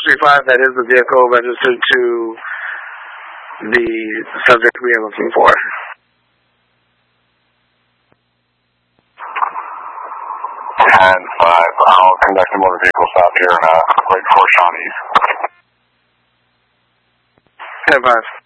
5, that is the vehicle registered to the subject we are looking for. 10-5, I'll conduct a motor vehicle stop here in Great Fort Shawnees. 10-5.